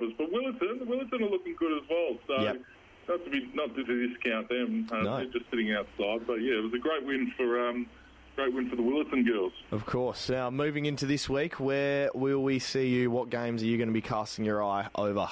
supporters. But Willetton are looking good as well. So not to discount them. They're just sitting outside. But yeah, it was a great win for the Willetton girls. Of course. Now, moving into this week, where will we see you? What games are you going to be casting your eye over?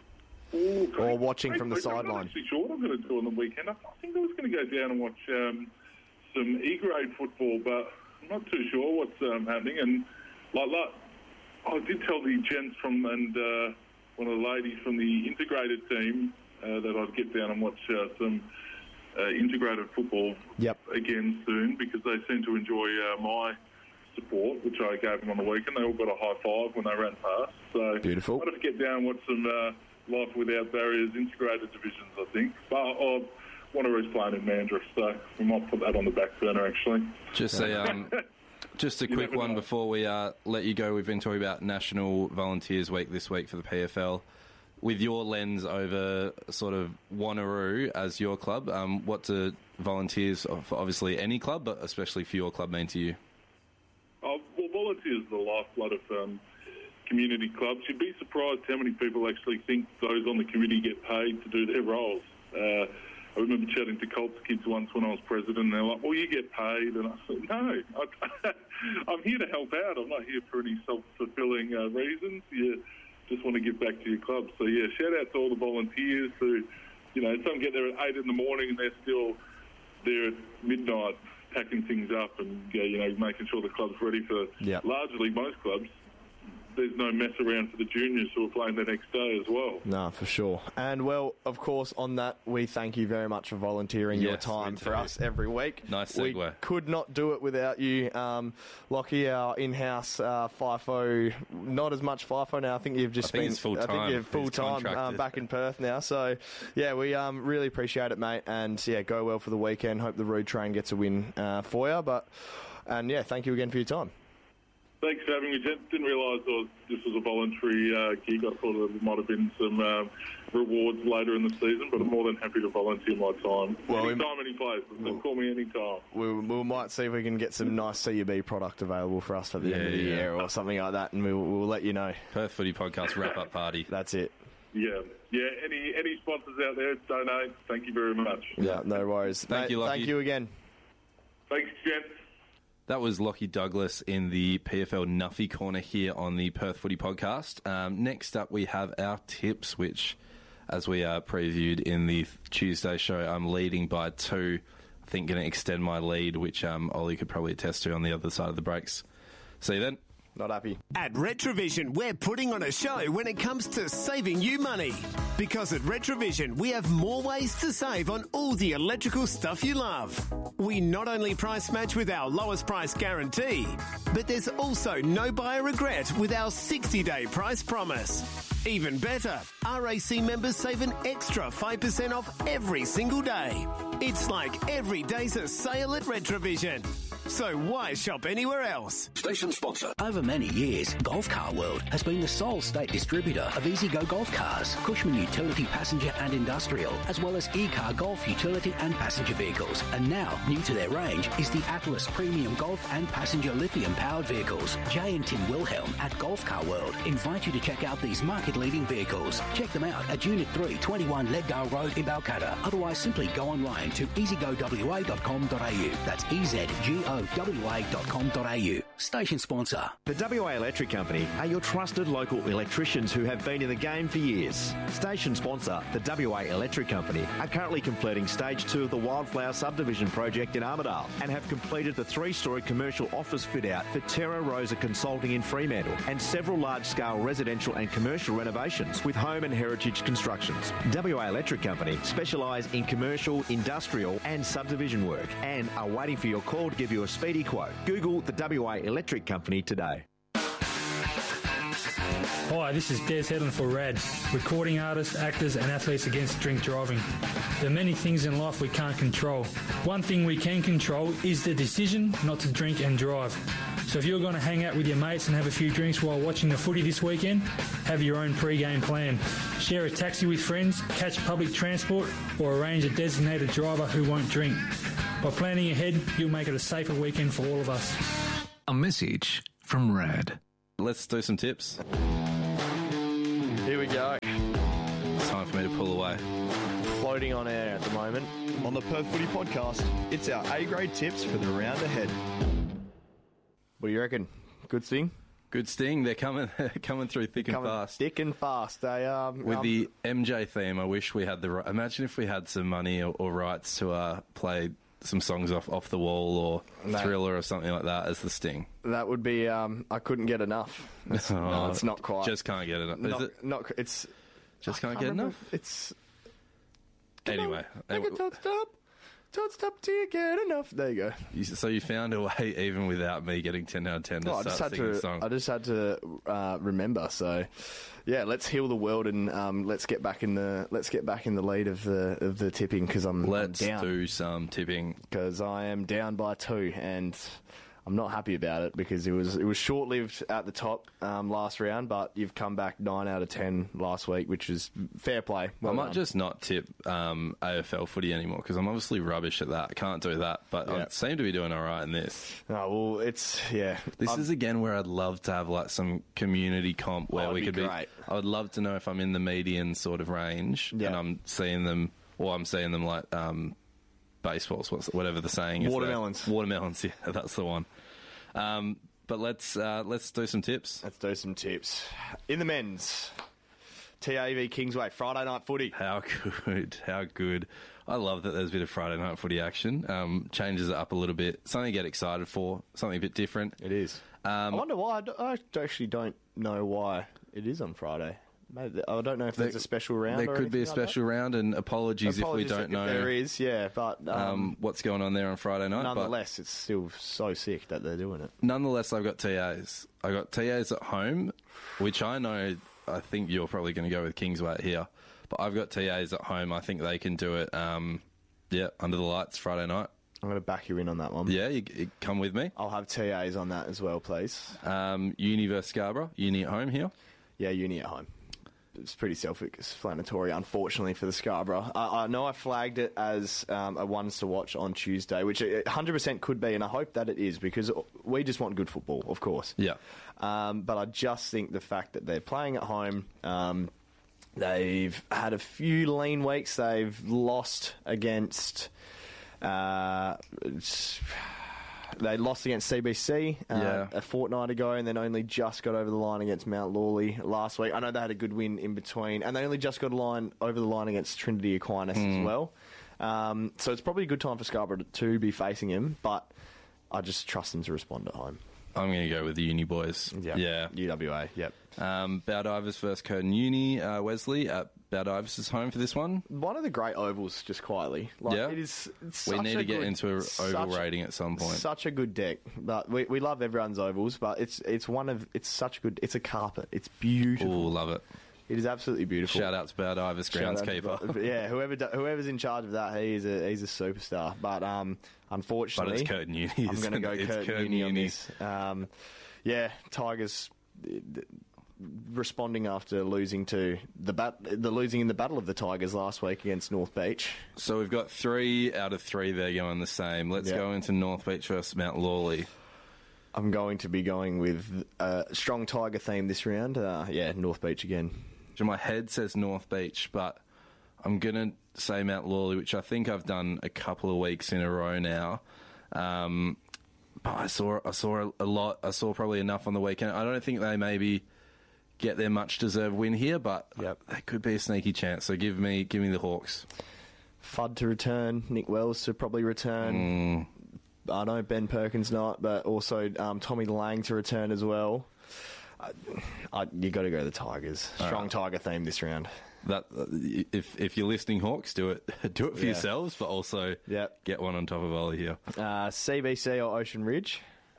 Or watching from the sideline? I'm not actually sure what I'm going to do on the weekend. I think I was going to go down and watch some E-grade football, but I'm not too sure what's happening. And like I did tell the gents and one of the ladies from the integrated team that I'd get down and watch some integrated football again soon, because they seem to enjoy my support, which I gave them on the weekend. They all got a high five when they ran past. So beautiful. I'd have to get down and watch some Life Without Barriers integrated divisions, I think. But I Wanneroo's playing in Mandurah, so we might put that on the back burner, actually. Just a quick one before we let you go. We've been talking about National Volunteers Week this week for the PFL. With your lens over sort of Wanneroo as your club, what do volunteers, for obviously any club, but especially for your club, mean to you? Well, volunteers are the lifeblood of community clubs. You'd be surprised how many people actually think those on the committee get paid to do their roles. I remember chatting to Colts kids once when I was president, and they're like, well, you get paid. And I said, no, I'm here to help out. I'm not here for any self-fulfilling reasons. You just want to give back to your club. So, yeah, shout out to all the volunteers who, some get there at 8 in the morning and they're still there at midnight packing things up and, making sure the club's ready for largely most clubs. There's no mess around for the juniors who are playing the next day as well. No, for sure. And, well, of course, on that, we thank you very much for volunteering your time for us every week. Nice segue. We could not do it without you. Lockie, our in-house FIFO, not as much FIFO now. I think you've just been... full-time. I think you're full-time back in Perth now. So, yeah, we really appreciate it, mate. And, yeah, go well for the weekend. Hope the Rude Train gets a win for you. Thank you again for your time. Thanks for having me, Jen. Didn't realise this was a voluntary gig. I thought there might have been some rewards later in the season, but I'm more than happy to volunteer my time. Anytime, any place. So call me anytime. We might see if we can get some nice CUB product available for us at the end of the year or something like that, and we'll let you know. Perth Footy Podcast wrap-up party. That's it. Yeah. Any sponsors out there, donate. Thank you very much. Yeah, no worries. Thank you, Lockie. Thank you again. Thanks, Jen. That was Lockie Douglas in the PFL Nuffy Corner here on the Perth Footy Podcast. Next up, we have our tips, which, as we previewed in the Tuesday show, I'm leading by 2. I think going to extend my lead, which Ollie could probably attest to on the other side of the breaks. See you then. Not happy. At Retrovision, we're putting on a show when it comes to saving you money. Because at Retrovision, we have more ways to save on all the electrical stuff you love. We not only price match with our lowest price guarantee, but there's also no buyer regret with our 60-day price promise. Even better, RAC members save an extra 5% off every single day. It's like every day's a sale at Retrovision. So why shop anywhere else? Station sponsor. Over many years, Golf Car World has been the sole state distributor of EasyGo golf cars, Cushman utility passenger and industrial, as well as E-Car golf utility and passenger vehicles. And now, new to their range is the Atlas Premium Golf and Passenger Lithium-powered vehicles. Jay and Tim Wilhelm at Golf Car World invite you to check out these market-leading vehicles. Check them out at Unit 3, 21 Leaddale Road in Balcatta. Otherwise, simply go online to easygowa.com.au. That's EZGOWA.com.au. Station sponsor. The WA Electric Company are your trusted local electricians who have been in the game for years. Station sponsor, the WA Electric Company, are currently completing Stage 2 of the Wildflower Subdivision project in Armidale and have completed the 3-storey commercial office fit-out for Terra Rosa Consulting in Fremantle and several large-scale residential and commercial renovations with home and heritage constructions. WA Electric Company specialise in commercial, industrial and subdivision work and are waiting for your call to give you a speedy quote. Google the WA Electric Company today. Hi, this is Des Hedlund for RAD, recording artists, actors and athletes against drink driving. There are many things in life we can't control. One thing we can control is the decision not to drink and drive. So if you're going to hang out with your mates and have a few drinks while watching the footy this weekend, have your own pre-game plan. Share a taxi with friends, catch public transport or arrange a designated driver who won't drink. By planning ahead, you'll make it a safer weekend for all of us. A message from RAD. Let's do some tips. Here we go. floating on air at the moment. On the Perth Footy Podcast, it's our A-grade tips for the round ahead. What do you reckon? Good sting? Good sting. They're coming through thick and fast. Thick and fast. They are. With the MJ theme, I wish we had imagine if we had some money or rights to play some songs off the wall or Thriller or something like that as the sting. That would be. I couldn't get enough. No, it's not quite. Just can't get enough. Is it? Not. It's. Just can't get enough. It's. Anyway, Stop till you get enough. There you go. So you found a way, even without me getting 10 out of 10, to start singing the song. I just had to remember. So, yeah, let's heal the world and let's get back in the lead of the tipping because I'm down. Let's do some tipping because I am down by 2 and I'm not happy about it because it was short-lived at the top last round, but you've come back 9 out of 10 last week, which is fair play. I might just not tip AFL footy anymore because I'm obviously rubbish at that. I can't do that, but I seem to be doing all right in this. Oh, well, it's, yeah. This is, again, where I'd love to have like some community comp where we could be. I would love to know if I'm in the median sort of range and I'm seeing them like... baseballs, whatever the saying is. Watermelons, yeah, that's the one. But let's do some tips. Let's do some tips. In the men's, TAV Kingsway, Friday night footy. How good. I love that there's a bit of Friday night footy action. Changes it up a little bit. Something to get excited for, something a bit different. It is. I wonder why. I actually don't know why it is on Friday. Maybe, I don't know if there's a special round. There could be a special round, and apologies if we don't know. There is, yeah, but what's going on there on Friday night. Nonetheless, it's still so sick that they're doing it. Nonetheless, I've got TAs. I got TAs at home, which I know. I think you're probably going to go with Kingsway here, but I've got TAs at home. I think they can do it. Under the lights Friday night. I'm going to back you in on that one. Yeah, you come with me. I'll have TAs on that as well, please. Uni versus Scarborough. Uni at home here. Yeah, Uni at home. It's pretty self-explanatory, unfortunately, for the Scarborough. I know I flagged it as a ones to watch on Tuesday, which it 100% could be, and I hope that it is, because we just want good football, of course. Yeah. But I just think the fact that they're playing at home, they've had a few lean weeks. They've lost against... They lost against CBC a fortnight ago and then only just got over the line against Mount Lawley last week. I know they had a good win in between, and they only just got over the line against Trinity Aquinas as well. So it's probably a good time for Scarborough to be facing him, but I just trust them to respond at home. I'm going to go with the Uni boys. Yep. Yeah. UWA, yep. Bowdivers versus Curtin Uni. Wesley at Bowdivers' home for this one. One of the great ovals, just quietly. It's we need to get into an oval rating at some point. Such a good deck. But we love everyone's ovals, but it's such a good... It's a carpet. It's beautiful. Ooh, love it. It is absolutely beautiful. Shout out to Bowdivers groundskeeper. Yeah, whoever's in charge of that, he's a superstar. But unfortunately, but it's Curtin Uni. I'm going to go Curtin Uni on this. Tigers responding after losing in the Battle of the Tigers last week against North Beach. So we've got 3 out of 3 there going the same. Let's go into North Beach versus Mount Lawley. I'm going to be going with a strong Tiger theme this round. North Beach again. So my head says North Beach, but I'm going to say Mount Lawley, which I think I've done a couple of weeks in a row now. But I saw a lot. I saw probably enough on the weekend. I don't think they maybe get their much-deserved win here, but that could be a sneaky chance. So give me the Hawks. Fudd to return. Nick Wells to probably return. I know Ben Perkins not, but also Tommy Lang to return as well. You got to go the Tigers. Strong Tiger theme this round. That if you're listening, Hawks, do it for yourselves, but also get one on top of Ollie here. CBC or Ocean Ridge?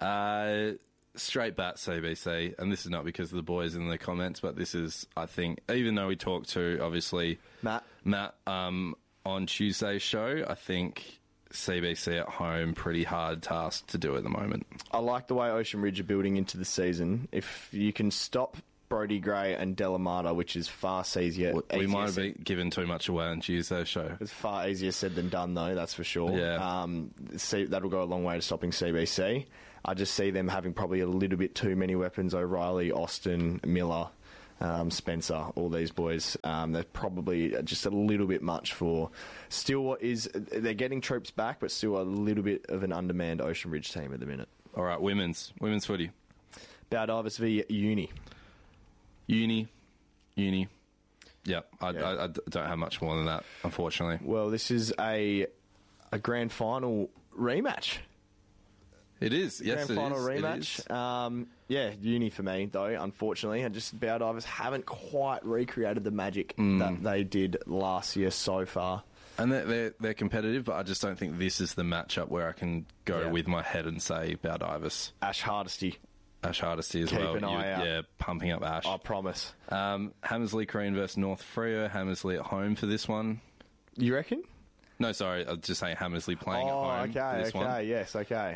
Straight bat CBC, and this is not because of the boys in the comments, but this is, I think, even though we talked to obviously Matt on Tuesday's show, I think CBC at home, pretty hard task to do at the moment. I like the way Ocean Ridge are building into the season. If you can stop Brody Gray and Delamata, which is far easier. We might have been given too much away on Tuesday's show. It's far easier said than done, though, that's for sure. Yeah. That'll go a long way to stopping CBC. I just see them having probably a little bit too many weapons. O'Reilly, Austin, Miller. Spencer, all these boys. They're probably just a little bit much for still they're getting troops back, but still a little bit of an undermanned Ocean Ridge team at the minute. All right, women's footy. Baldivis v Uni. Uni. Yeah, I don't have much more than that, unfortunately. Well, this is a grand final rematch. It is, yes, grand final rematch. Uni for me, though, unfortunately. And just Baldivis haven't quite recreated the magic that they did last year so far. And they're competitive, but I just don't think this is the matchup where I can go with my head and say Baldivis. Ash Hardesty as Keep well. An eye out. Yeah, pumping up Ash. I promise. Hammersley Crean versus North Freo. Hammersley at home for this one. You reckon? No, sorry. I was just saying Hammersley playing at home for this one. Yes, okay.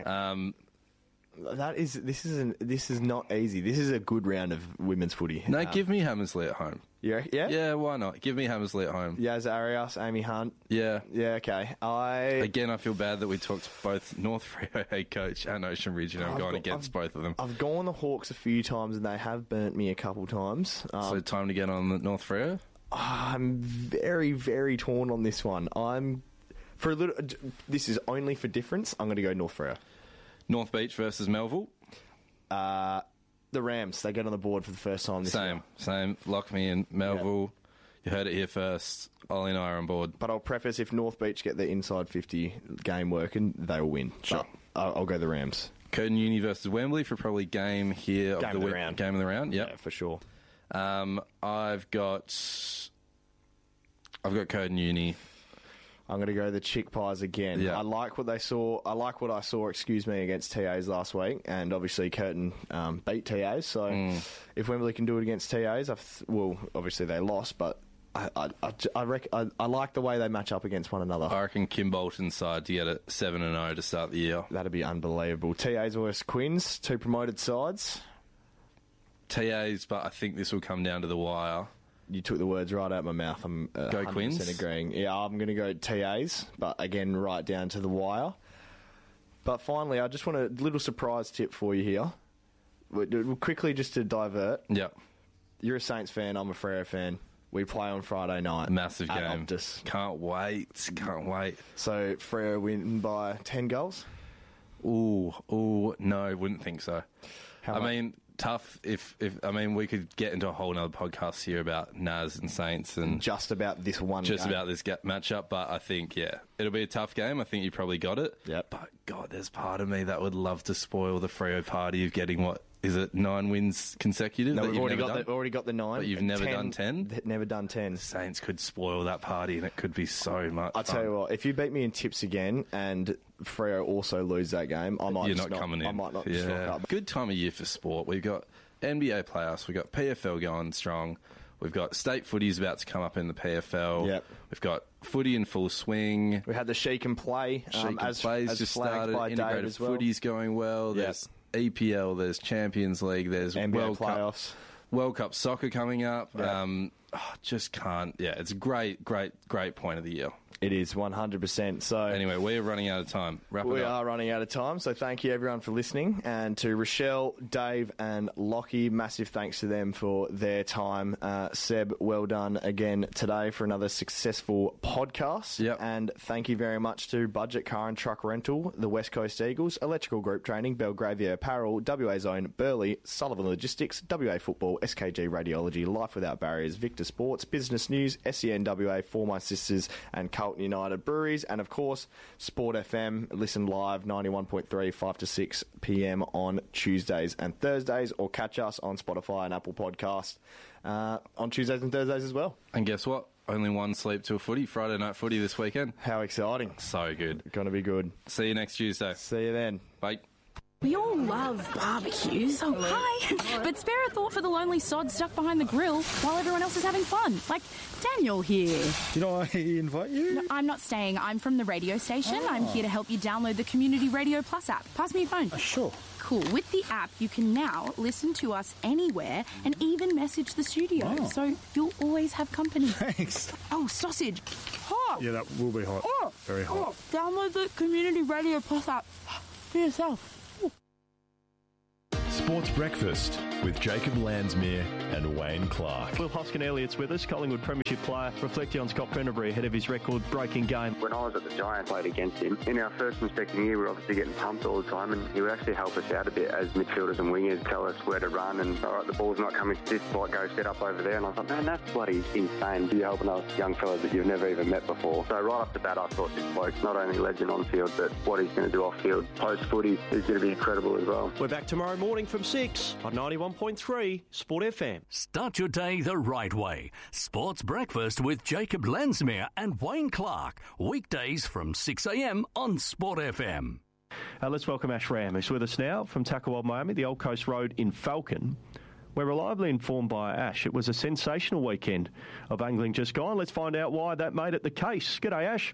This is not easy. This is a good round of women's footy. No, give me Hammersley at home. Yeah? Yeah, why not? Give me Hammersley at home. Yaz Arias, Amy Hunt. Yeah. Yeah, okay. Again, I feel bad that we talked both North Freo head coach and Ocean Ridge, and I've gone against both of them. I've gone the Hawks a few times, and they have burnt me a couple times. So time to get on the North Freo? I'm very, very torn on this one. This is only for difference. I'm going to go North Freo. North Beach versus Melville? The Rams, they get on the board for the first time this year. Same. Lock me in. Melville, You heard it here first. Ollie and I are on board. But I'll preface, if North Beach get the inside 50 game working, they'll win. Sure. I'll go the Rams. Curtin Uni versus Wembley for probably game here. Game of the round. Game of the round, yep. Yeah, for sure. I've got Curtin Uni. I'm going to go the Chick Pies again. Yeah. I like what I saw, against TAs last week, and obviously Curtin beat TAs. So if Wembley can do it against TAs, obviously they lost, but I reckon I like the way they match up against one another. I reckon Kim Bolton's side to get it 7-0 to start the year. That'd be unbelievable. TAs versus Quins, two promoted sides. TAs, but I think this will come down to the wire. You took the words right out of my mouth. I'm go 100% Quins? agreeing. Yeah, I'm going to go TAs, but again, right down to the wire. But finally, I just want a little surprise tip for you here. Quickly, just to divert. Yeah. You're a Saints fan, I'm a Freo fan. We play on Friday night. Massive at game. Optus. Can't wait. So Freo win by 10 goals? Ooh, no, wouldn't think so. How much? mean, tough. If we could get into a whole nother podcast here about Naz and Saints and just about this one. Just game. About this matchup, but I think it'll be a tough game. I think you probably got it. Yep. But God, there's part of me that would love to spoil the Freo party of getting 9 wins consecutive? No, we've already got the 9. But you've never done 10? Never done 10. Saints could spoil that party, and it could be so much I'll tell you what, if you beat me in tips again and Freo also lose that game, I might coming in. I might not just rock up. Good time of year for sport. We've got NBA playoffs. We've got PFL going strong. We've got state footy's about to come up in the PFL. Yep. We've got footy in full swing. We had the Sheik and Play. As just started. By Integrated as well. footy's going well. Yep. There's EPL, there's Champions League, there's NBA playoffs. World Cup soccer coming up. Yep. Just can't. Yeah, it's a great point of the year. It is 100%. So anyway, we're running out of time. We are running out of time. So thank you everyone for listening, and to Rochelle, Dave, and Lockie, massive thanks to them for their time. Seb, well done again today for another successful podcast. Yep. And thank you very much to Budget Car and Truck Rental, the West Coast Eagles, Electrical Group Training, Belgravia Apparel, WA Zone, Burley, Sullivan Logistics, WA Football, SKG Radiology, Life Without Barriers, Victor Sports, Business News, SEN WA, For My Sisters, and Carlton United Breweries, and of course Sport FM. Listen live 91.3 5 to 6 p.m. on Tuesdays and Thursdays, or catch us on Spotify and Apple Podcast on Tuesdays and Thursdays as well. And guess what? Only one sleep till footy. Friday night footy this weekend. How exciting. So good. Gonna be good. See you next Tuesday. See you then. Bye. We all love barbecues. Oh, hi. But spare a thought for the lonely sod stuck behind the grill while everyone else is having fun. Like Daniel here. Did I invite you? No, I'm not staying. I'm from the radio station. I'm here to help you download the Community Radio Plus app. Pass me your phone. Sure. Cool. With the app, you can now listen to us anywhere and even message the studio. Oh. So you'll always have company. Thanks. Oh, sausage. Hot. Yeah, that will be hot. Oh. Very hot. Download the Community Radio Plus app for yourself. Sports Breakfast with Jacob Landsmere and Wayne Clark. Will Hoskin-Elliott's with us, Collingwood Premiership player, reflecting on Scott Pendlebury ahead of his record-breaking game. When I was at the Giants, played against him. In our first and second year, we were obviously getting pumped all the time, and he would actually help us out a bit as midfielders and wingers, tell us where to run, and all right, the ball's not coming to this spot, go set up over there. And I thought, man, that's bloody insane. You're helping us young fellas that you've never even met before. So right off the bat, I thought this bloke's not only legend on field, but what he's going to do off field post-footy is going to be incredible as well. We're back tomorrow morning from 6 on 91.3 Sport FM. Start your day the right way. Sports Breakfast with Jacob Landsmere and Wayne Clark. Weekdays from 6 a.m. on Sport FM. Let's welcome Ash Ram, who's with us now from Tacklewild, Miami, the Old Coast Road in Falcon. We're reliably informed by Ash. It was a sensational weekend of angling just gone. Let's find out why that made it the case. G'day, Ash.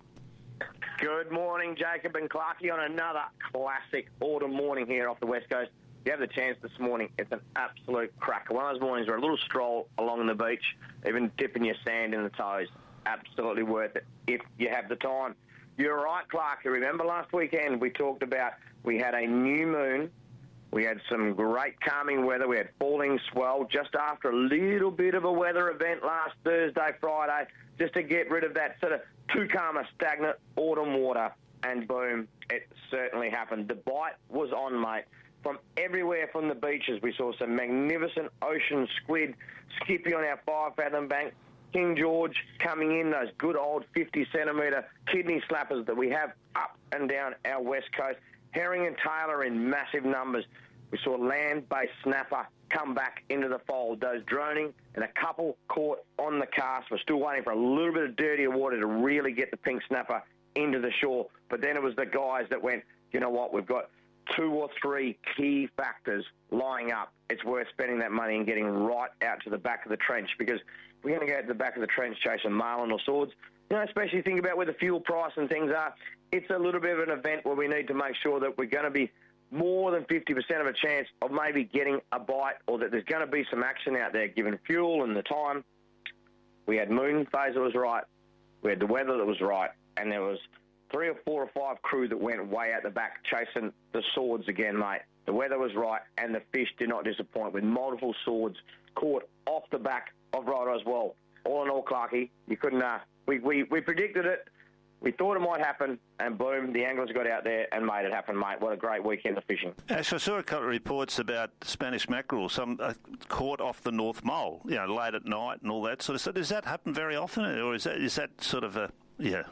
Good morning, Jacob and Clarkie, on another classic autumn morning here off the West Coast. If you have the chance this morning, it's an absolute cracker. One of those mornings where a little stroll along the beach, even dipping your sand in the toes, absolutely worth it if you have the time. You're right, Clarkie. Remember last weekend we talked about we had a new moon. We had some great calming weather. We had falling swell just after a little bit of a weather event last Thursday, Friday, just to get rid of that sort of too calm, stagnant autumn water. And boom, it certainly happened. The bite was on, mate. From everywhere from the beaches, we saw some magnificent ocean squid, skippy on our 5-fathom bank, King George coming in, those good old 50-centimetre kidney slappers that we have up and down our west coast, herring and tailor in massive numbers. We saw land-based snapper come back into the fold, those droning, and a couple caught on the cast. We're still waiting for a little bit of dirtier water to really get the pink snapper into the shore. But then it was the guys that went, you know what, we've got 2 or 3 key factors lining up. It's worth spending that money and getting right out to the back of the trench, because if we're going to go to the back of the trench chasing marlin or swords, you know, especially think about where the fuel price and things are, it's a little bit of an event where we need to make sure that we're going to be more than 50% of a chance of maybe getting a bite, or that there's going to be some action out there given fuel and the time. We had moon phase that was right. We had the weather that was right. And there was 3 or 4 or 5 crew that went way out the back chasing the swords again, mate. The weather was right, and the fish did not disappoint, with multiple swords caught off the back of Rhodo as well. All in all, Clarkie, you couldn't... We predicted it. We thought it might happen, and boom, the anglers got out there and made it happen, mate. What a great weekend of fishing. Ash, I saw a couple of reports about Spanish mackerel, some caught off the North Mole, you know, late at night and all that sort of stuff. Does that happen very often, or is that sort of an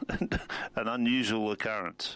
unusual occurrence?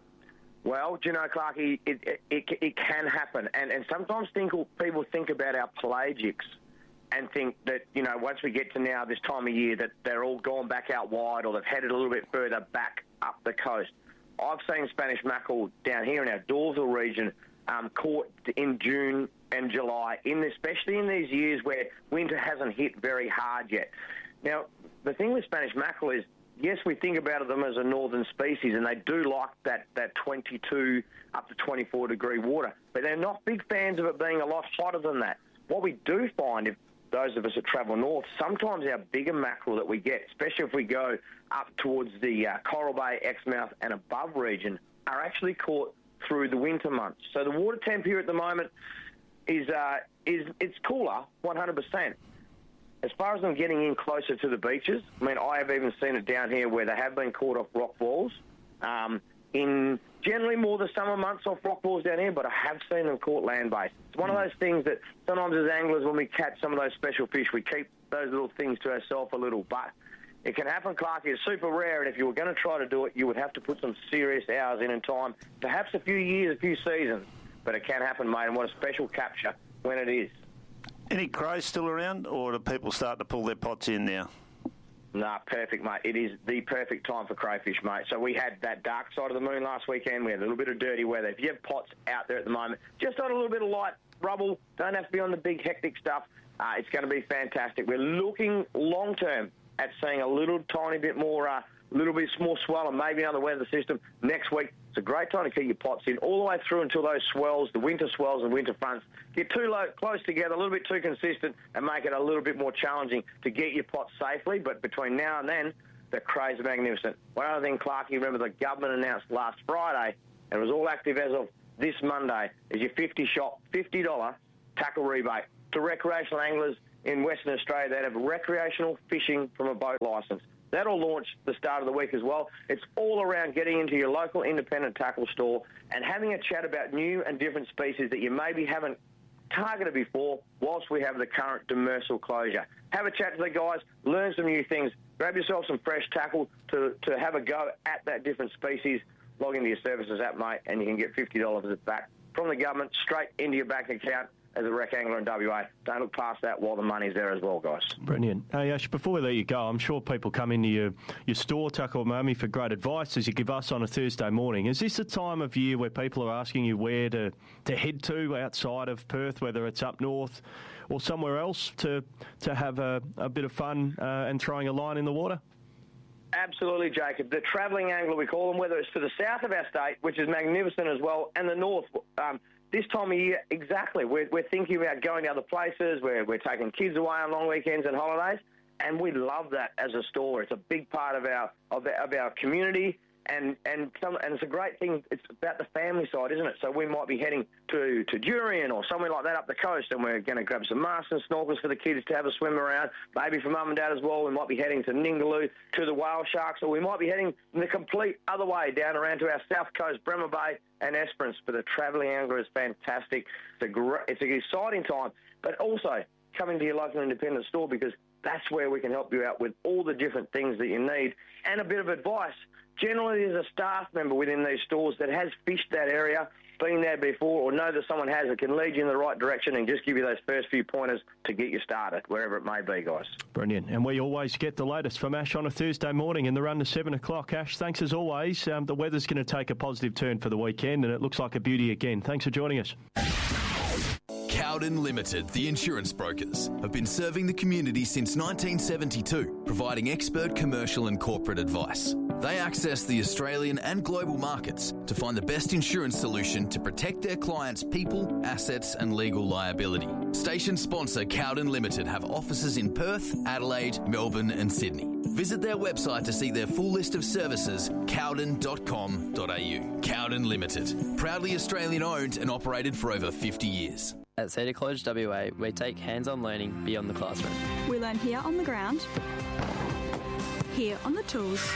Well, do you know, Clarkie, it can happen, and sometimes people think about our pelagics and think that, you know, once we get to now this time of year, that they're all gone back out wide, or they've headed a little bit further back up the coast. I've seen Spanish mackerel down here in our Dawesville region caught in June and July, especially in these years where winter hasn't hit very hard yet. Now, the thing with Spanish mackerel is, yes, we think about them as a northern species, and they do like that 22 up to 24 degree water, but they're not big fans of it being a lot hotter than that. What we do find, if those of us that travel north, sometimes our bigger mackerel that we get, especially if we go up towards the Coral Bay, Exmouth and above region, are actually caught through the winter months. So the water temp here at the moment is it's cooler, 100%. As far as them getting in closer to the beaches, I mean, I have even seen it down here where they have been caught off rock walls. In generally more the summer months off rock walls down here, but I have seen them caught land-based. It's one of those things that sometimes as anglers, when we catch some of those special fish, we keep those little things to ourselves a little. But it can happen, Clarkie. It's super rare, and if you were going to try to do it, you would have to put some serious hours in and time, perhaps a few years, a few seasons. But it can happen, mate, and what a special capture when it is. Any crows still around, or do people start to pull their pots in now? Nah, perfect, mate. It is the perfect time for crayfish, mate. So we had that dark side of the moon last weekend. We had a little bit of dirty weather. If you have pots out there at the moment, just on a little bit of light rubble, don't have to be on the big hectic stuff. It's going to be fantastic. We're looking long-term at seeing a little tiny bit more, little bit more swell and maybe another weather system next week. It's a great time to keep your pots in all the way through until those swells, the winter swells and winter fronts, get too close together, a little bit too consistent, and make it a little bit more challenging to get your pots safely. But between now and then, the crays are magnificent. One other thing, Clarkie, remember the government announced last Friday, and it was all active as of this Monday, is your $50 tackle rebate. to recreational anglers in Western Australia that have recreational fishing from a boat licence. That'll launch the start of the week as well. It's all around getting into your local independent tackle store and having a chat about new and different species that you maybe haven't targeted before whilst we have the current demersal closure. Have a chat to the guys, learn some new things, grab yourself some fresh tackle to have a go at that different species, log into your services app, mate, and you can get $50 back from the government straight into your bank account as a rec angler in WA. Don't look past that while the money's there as well, guys. Brilliant. Hey, Ash, before we let you go, I'm sure people come into your store, Tackle Mummy, for great advice as you give us on a Thursday morning. Is this a time of year where people are asking you where to head to outside of Perth, whether it's up north or somewhere else, to have a bit of fun and throwing a line in the water? Absolutely, Jacob. The travelling angler, we call them, whether it's to the south of our state, which is magnificent as well, and the north. This time of year, exactly. We're thinking about going to other places. We're taking kids away on long weekends and holidays, and we love that as a store. It's a big part of our community, and it's a great thing. It's about the family side, isn't it? So we might be heading to Jurien or somewhere like that up the coast, and we're going to grab some masks and snorkels for the kids to have a swim around. Maybe for mum and dad as well. We might be heading to Ningaloo to the whale sharks, or we might be heading the complete other way down around to our south coast, Bremer Bay and Esperance. But the travelling angler is fantastic. It's an exciting time, but also coming to your local independent store, because that's where we can help you out with all the different things that you need and a bit of advice. Generally, there's a staff member within these stores that has fished that area, been there before, or know that someone has that can lead you in the right direction and just give you those first few pointers to get you started, wherever it may be, guys. Brilliant. And we always get the latest from Ash on a Thursday morning in the run to 7 o'clock. Ash, thanks as always. The weather's going to take a positive turn for the weekend, and it looks like a beauty again. Thanks for joining us. Cowden Limited, the insurance brokers, have been serving the community since 1972, providing expert commercial and corporate advice. They access the Australian and global markets to find the best insurance solution to protect their clients' people, assets and legal liability. Station sponsor Cowden Limited have offices in Perth, Adelaide, Melbourne and Sydney. Visit their website to see their full list of services, cowden.com.au. Cowden Limited, proudly Australian owned and operated for over 50 years. At Cedar College WA, we take hands-on learning beyond the classroom. We learn here on the ground, here on the tools,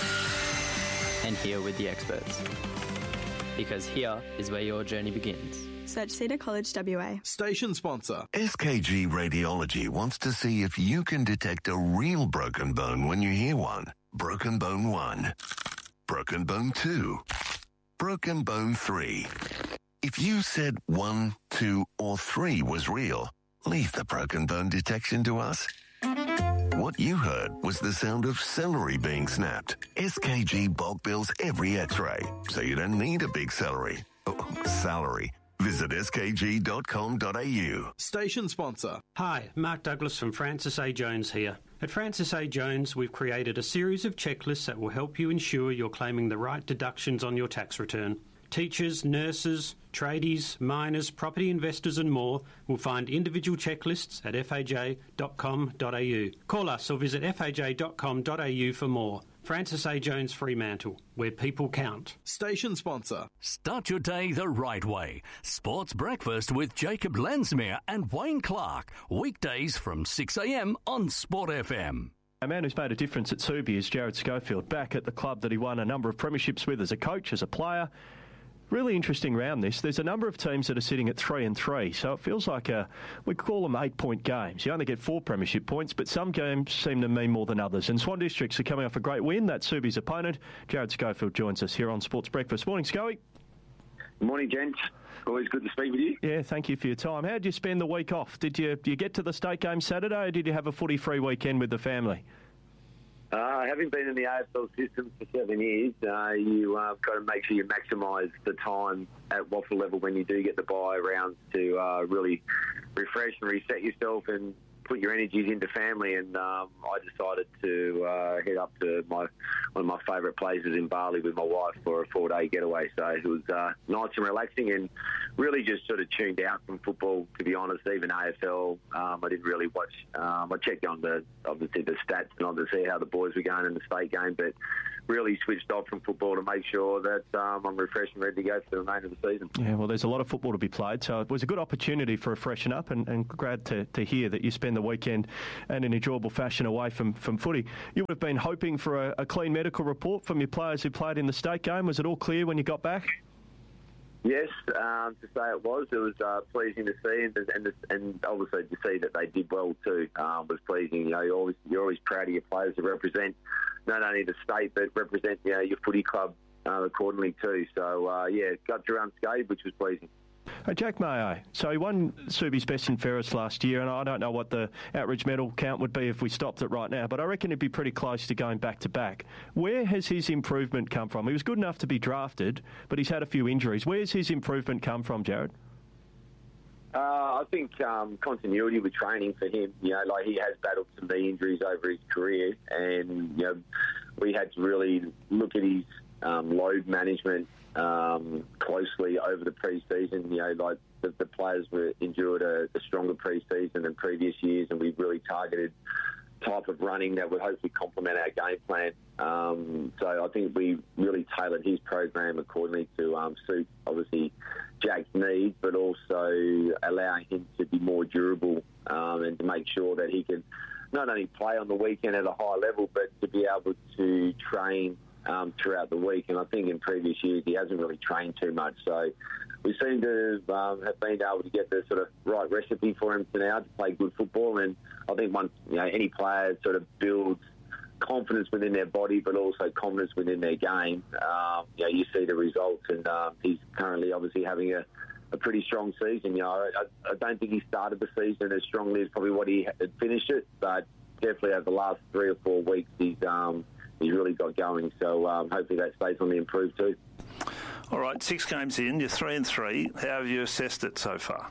and here with the experts. Because here is where your journey begins. Search Cedar College WA. Station sponsor. SKG Radiology wants to see if you can detect a real broken bone when you hear one. Broken bone 1. Broken bone 2. Broken bone 3. If you said 1, 2, or 3 was real, leave the broken bone detection to us. What you heard was the sound of celery being snapped. SKG bulk bills every x-ray, so you don't need a big salary. Visit skg.com.au. Station sponsor. Hi, Mark Douglas from Francis A. Jones here. At Francis A. Jones, we've created a series of checklists that will help you ensure you're claiming the right deductions on your tax return. Teachers, nurses, tradies, miners, property investors and more will find individual checklists at faj.com.au. Call us or visit faj.com.au for more. Francis A. Jones Fremantle, where people count. Station sponsor. Start your day the right way. Sports Breakfast with Jacob Lensmere and Wayne Clark. Weekdays from 6 a.m. on Sport FM. A man who's made a difference at Subi is Jared Schofield, back at the club that he won a number of premierships with as a coach, as a player. Really interesting round this. There's a number of teams that are sitting at 3-3, so it feels like we call them 8-point games. You only get 4 premiership points, but some games seem to mean more than others. And Swan Districts are coming off a great win. That's Subi's opponent. Jared Schofield joins us here on Sports Breakfast. Morning, Scoey. Morning, gents. Always good to speak with you. Yeah, thank you for your time. How did you spend the week off? Did you get to the state game Saturday, or did you have a footy-free weekend with the family? Having been in the AFL system for 7 years, you've got to make sure you maximise the time at WAFL level when you do get the bye rounds to really refresh and reset yourself and put your energies into family, and I decided to head up to one of my favourite places in Bali with my wife for a 4-day getaway. So it was nice and relaxing, and really just sort of tuned out from football, to be honest. Even AFL, I didn't really watch. I checked on obviously the stats and on to see how the boys were going in the state game, but really switched off from football to make sure that I'm refreshed and ready to go for the remainder of the season. Yeah, well, there's a lot of football to be played, so it was a good opportunity for a freshen up, and glad to hear that you spend the weekend in an enjoyable fashion away from footy. You would have been hoping for a clean medical report from your players who played in the state game. Was it all clear when you got back? Yes, to say it was pleasing to see, and obviously to see that they did well too was pleasing. You know, you're always proud of your players to represent not only the state but represent your footy club accordingly too. So got through unscathed, which was pleasing. Jack Mayo, so he won Subi's Best and Fairest last year, and I don't know what the average medal count would be if we stopped it right now, but I reckon it'd be pretty close to going back-to-back. Where has his improvement come from? He was good enough to be drafted, but he's had a few injuries. Where's his improvement come from, Jared? I think continuity with training for him. You know, like he has battled some knee injuries over his career, and you know, we had to really look at his load management closely over the pre-season. You know, like the players endured a stronger pre-season than previous years, and we've really targeted type of running that would hopefully complement our game plan. So I think we really tailored his program accordingly to suit, obviously, Jack's needs, but also allowing him to be more durable and to make sure that he can not only play on the weekend at a high level, but to be able to train throughout the week. And I think in previous years he hasn't really trained too much. So we seem to have been able to get the sort of right recipe for him now to play good football. And I think once any player sort of builds confidence within their body, but also confidence within their game, you see the results. And he's currently obviously having a pretty strong season. You know, I don't think he started the season as strongly as probably what he had finished it, but definitely over the last 3 or 4 weeks he's really got going. So hopefully that stays on the improve too. All right, 6 games in, you're 3-3. How have you assessed it so far?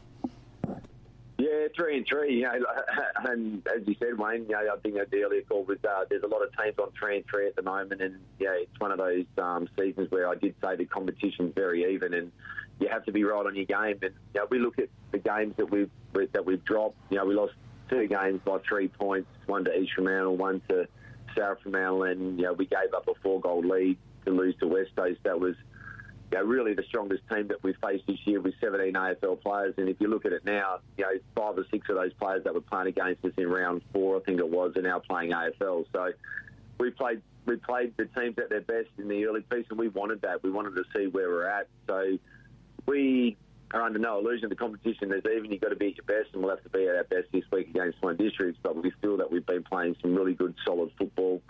Yeah, 3-3. You know, and as you said, Wayne, you know, I think the earlier call was there's a lot of teams on 3-3 at the moment, and yeah, it's one of those seasons where I did say the competition's very even, and you have to be right on your game. And you know, we look at the games that we've dropped. You know, we lost 2 games by 3 points, one to East Fremantle, one to South Fremantle, and you know, we gave up a 4-goal lead to lose to West Coast. That was really the strongest team that we've faced this year with 17 AFL players. And if you look at it now, you know, 5 or 6 of those players that were playing against us in round 4, I think it was, are now playing AFL. So we played the teams at their best in the early piece, and we wanted that. We wanted to see where we're at. So we are under no illusion the competition is even. You've got to be at your best, and we'll have to be at our best this week against Swan Districts. But we feel that we've been playing some really good, solid football.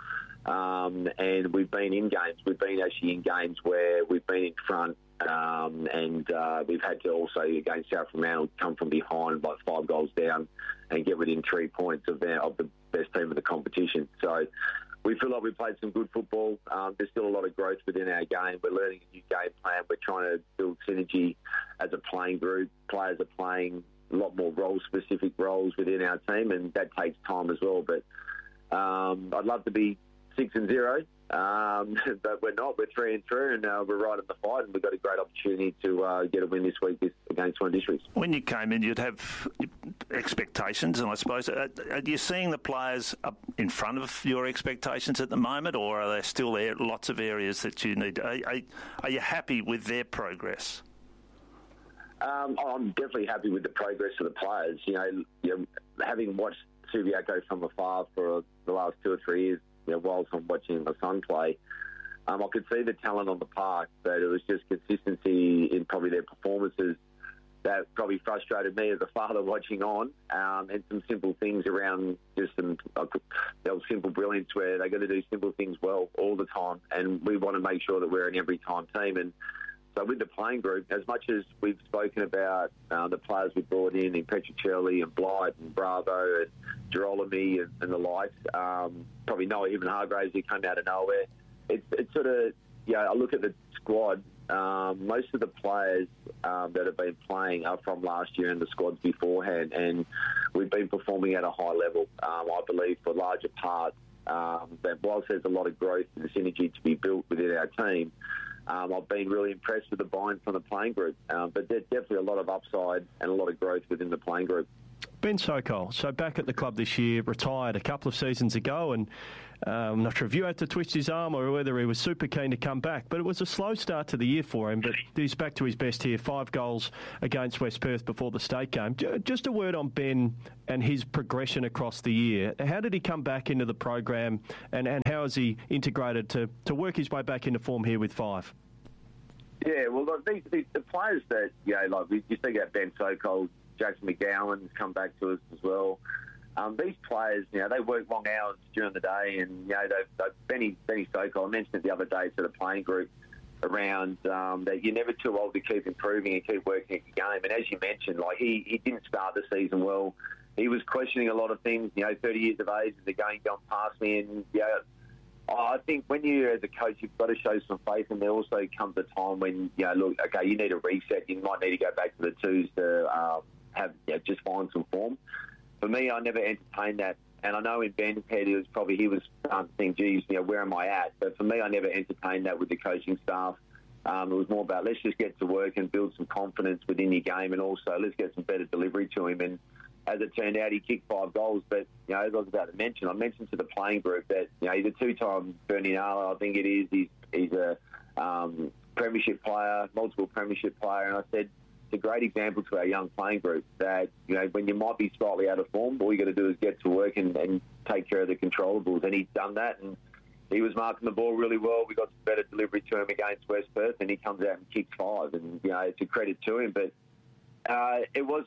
And we've been in games. We've been actually in games where we've been in front, and we've had to also, against South Fremantle, come from behind by 5 goals down and get within 3 points of the best team of the competition. So we feel like we've played some good football. There's still a lot of growth within our game. We're learning a new game plan. We're trying to build synergy as a playing group. Players are playing a lot more role-specific roles within our team, and that takes time as well. But I'd love to be 6-0, but we're not. We're 3-3, and we're right in the fight, and we've got a great opportunity to get a win this week against Swan Districts. When you came in, you'd have expectations, and I suppose, are you seeing the players up in front of your expectations at the moment, or are there still lots of areas that you need? Are you happy with their progress? I'm definitely happy with the progress of the players. You know, having watched Subiaco from afar for the last 2 or 3 years, you know, whilst I'm watching my son play, I could see the talent on the park, but it was just consistency in probably their performances that probably frustrated me as a father watching on, and some simple things around just some simple brilliance where they got to do simple things well all the time, and we want to make sure that we're an every-time team. And so with the playing group, as much as we've spoken about the players we brought in Petruccelli and Blight and Bravo and Girolami and the likes, probably Noah Even Hargraves, who came out of nowhere. It's sort of, I look at the squad most of the players that have been playing are from last year in the squads beforehand, and we've been performing at a high level, I believe, for larger parts. That whilst there's a lot of growth and synergy to be built within our team, I've been really impressed with the buy-in from the playing group. But there's definitely a lot of upside and a lot of growth within the playing group. Ben Sokol, so back at the club this year, retired a couple of seasons ago, and I'm not sure if you had to twist his arm or whether he was super keen to come back, but it was a slow start to the year for him, but he's back to his best here, 5 goals against West Perth before the state game. Just a word on Ben and his progression across the year. How did he come back into the program, and how has he integrated to work his way back into form here with 5? Yeah, well, the players that, like we just think about Ben Sokol, Jackson McGowan's come back to us as well. These players, they work long hours during the day, and Benny Sokol, I mentioned it the other day to the playing group around that you're never too old to keep improving and keep working at your game. And as you mentioned, like he didn't start the season well. He was questioning a lot of things. 30 years of age, the game gone past me, and I think when you, as a coach, you've got to show some faith, and there also comes a time when look, okay, you need a reset. You might need to go back to the twos to just find some form. For me, I never entertained that, and I know in Ben's head he was starting to think, geez, where am I at? But for me, I never entertained that with the coaching staff. It was more about let's just get to work and build some confidence within your game, and also let's get some better delivery to him. And as it turned out, he kicked 5 goals. But as I was about to mention, I mentioned to the playing group that he's a 2-time Bernie Nala, I think it is. He's a premiership player, multiple premiership player, and I said, it's a great example to our young playing group that, when you might be slightly out of form, all you got to do is get to work and take care of the controllables. And he's done that, and he was marking the ball really well. We got some better delivery to him against West Perth, and he comes out and kicks 5. And, it's a credit to him. But it was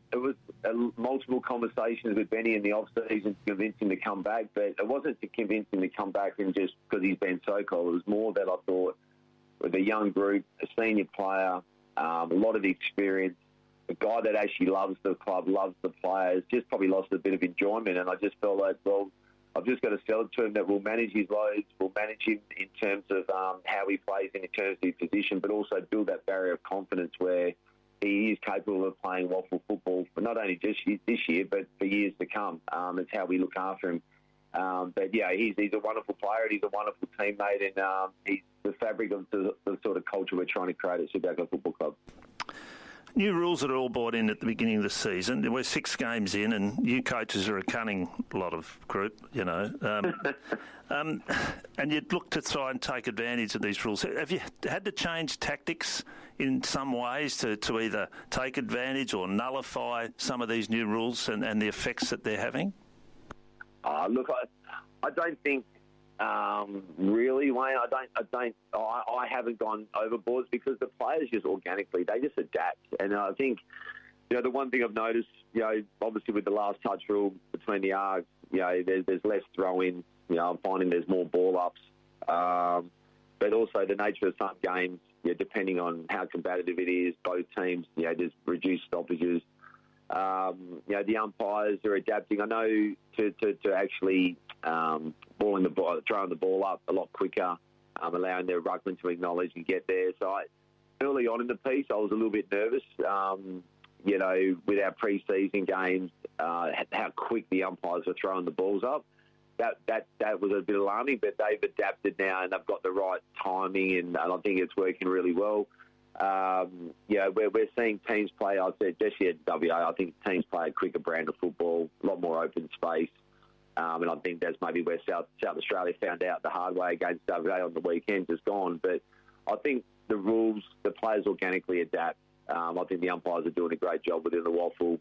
multiple conversations with Benny in the off-season to convince him to come back. But it wasn't to convince him to come back and just because he's Ben Sokol. It was more that I thought with a young group, a senior player, a lot of experience, a guy that actually loves the club, loves the players, just probably lost a bit of enjoyment. And I just felt like, well, I've just got to sell it to him that we'll manage his loads, we'll manage him in terms of how he plays in terms of his position, but also build that barrier of confidence where he is capable of playing waffle football for not only just this year, but for years to come. It's how we look after him. But yeah, he's a wonderful player and he's a wonderful teammate, and he's the fabric of the sort of culture we're trying to create at Subiaco Football Club. New rules that are all brought in at the beginning of the season. We're 6 games in, and you coaches are a cunning lot of group, and you'd look to try and take advantage of these rules. Have you had to change tactics in some ways to either take advantage or nullify some of these new rules and the effects that they're having? Look, I don't think really, Wayne. I haven't gone overboard because the players just organically they just adapt, and I think the one thing I've noticed, obviously with the last touch rule between the arcs, there's less throw-ins. I'm finding there's more ball ups, but also the nature of some games, depending on how combative it is, both teams, there's reduced stoppages. The umpires are adapting. I know to actually throwing the ball up a lot quicker, allowing their ruckman to acknowledge and get there. So early on in the piece, I was a little bit nervous. With our pre-season games, how quick the umpires were throwing the balls up. That was a bit alarming, but they've adapted now and they've got the right timing, and I think it's working really well. We're seeing teams play, I said, just here at WA, I think teams play a quicker brand of football, a lot more open space. And I think that's maybe where South Australia found out the hard way against WA on the weekend is gone. But I think the rules, the players organically adapt. I think the umpires are doing a great job within the waffle.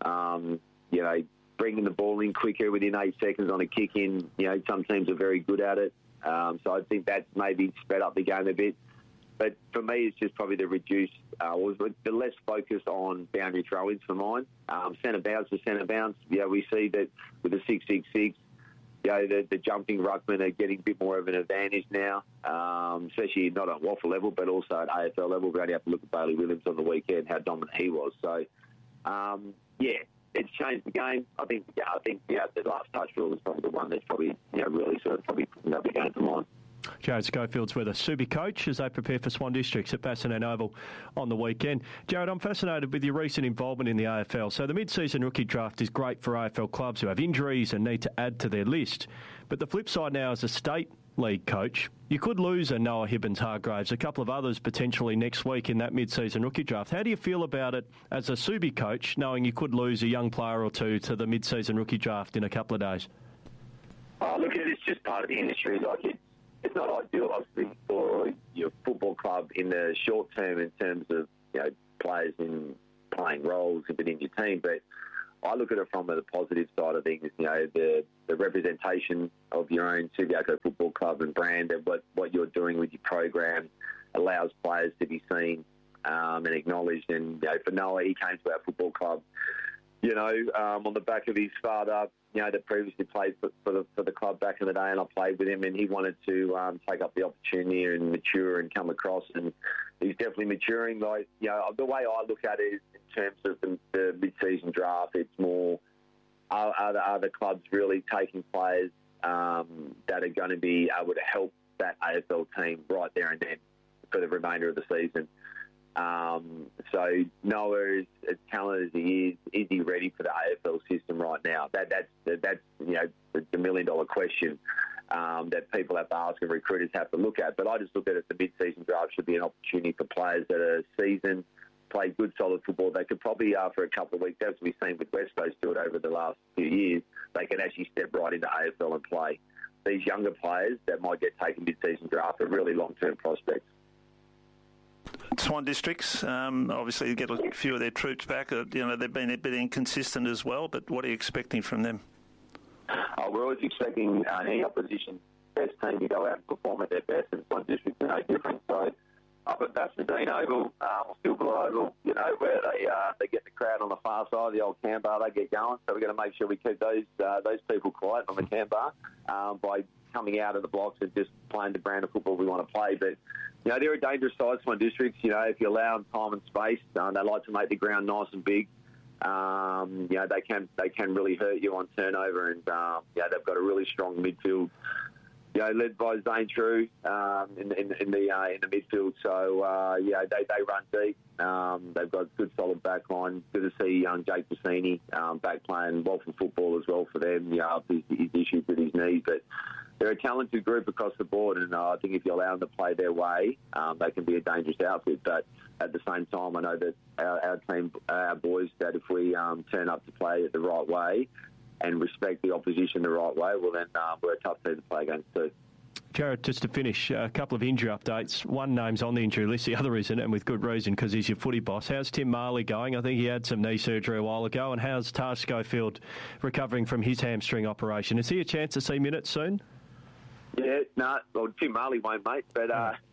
Bringing the ball in quicker within 8 seconds on a kick in. Some teams are very good at it. So I think that's maybe sped up the game a bit. But for me, it's just probably the reduced, the less focus on boundary throw-ins for mine. Centre bounce to centre bounce. We see that with the 6-6-6, the jumping ruckmen are getting a bit more of an advantage now, especially not at waffle level, but also at AFL level. We only have to look at Bailey Williams on the weekend, how dominant he was. So, it's changed the game. I think the last touch rule is probably the one that's probably really sort of probably the game to mind. Jared Schofield's with us, Subi coach, as they prepare for Swan Districts at Bassendean Oval on the weekend. Jared, I'm fascinated with your recent involvement in the AFL. So the mid-season rookie draft is great for AFL clubs who have injuries and need to add to their list. But the flip side now, as a state league coach, you could lose a Noah Hibbins-Hargraves, a couple of others potentially next week in that mid-season rookie draft. How do you feel about it as a Subi coach, knowing you could lose a young player or two to the mid-season rookie draft in a couple of days? Oh, look, it's just part of the industry. Like, it's not ideal, obviously, for your football club in the short term in terms of, you know, players in playing roles within your team. But I look at it from the positive side of things, you know, the representation of your own Subiaco Football Club and brand, and what you're doing with your program allows players to be seen and acknowledged. And, you know, for Noah, he came to our football club, you know, on the back of his father, you know, that previously played for the club back in the day, and I played with him, and he wanted to take up the opportunity and mature and come across, and he's definitely maturing. Like, you know, the way I look at it is in terms of the mid-season draft, it's more, are the clubs really taking players that are going to be able to help that AFL team right there and then for the remainder of the season. So Noah, as talented as he is he ready for the AFL system right now? That's you know, the $1 million question that people have to ask and recruiters have to look at. But I just look at it, the mid-season draft should be an opportunity for players that are seasoned, play good, solid football. They could probably, after a couple of weeks, as we've seen with West Coast do it over the last few years, they can actually step right into AFL and play. These younger players that might get taken mid-season draft are really long-term prospects. Swan Districts, obviously you get a few of their troops back. You know, they've been a bit inconsistent as well, but what are you expecting from them? We're always expecting any opposition best team to go out and perform at their best, and Swan Districts are no different. So up at Bassendean Oval, or Stillwell Oval, you know, where they get the crowd on the far side, the old Can Bar, they get going. So we're going to make sure we keep those people quiet on the Can Bar by coming out of the blocks and just playing the brand of football we want to play. But, you know, they're a dangerous side, Swan Districts. You know, if you allow them time and space, they like to make the ground nice and big. You know, they can really hurt you on turnover, and yeah, they've got a really strong midfield. You know, led by Zane True in the midfield. So yeah, they run deep. They've got good solid back line. Good to see young Jake Bassini back playing Waltham football as well for them. You know, his issues with his knee, but they're a talented group across the board, and I think if you allow them to play their way, they can be a dangerous outfit. But at the same time, I know that our team, our boys, that if we turn up to play it the right way and respect the opposition the right way, well then we're a tough team to play against too. Jared, just to finish, a couple of injury updates. One name's on the injury list, the other isn't, and with good reason because he's your footy boss. How's Tim Marley going? I think he had some knee surgery a while ago. And how's Taj Schofield recovering from his hamstring operation? Is he a chance to see minutes soon? Yeah, no, well, Tim Marley won't, mate. But